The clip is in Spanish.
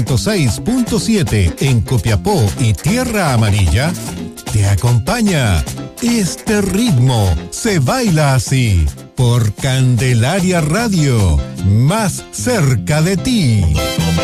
106.7 en Copiapó y Tierra Amarilla, te acompaña. Este ritmo se baila así por Candelaria Radio, más cerca de ti.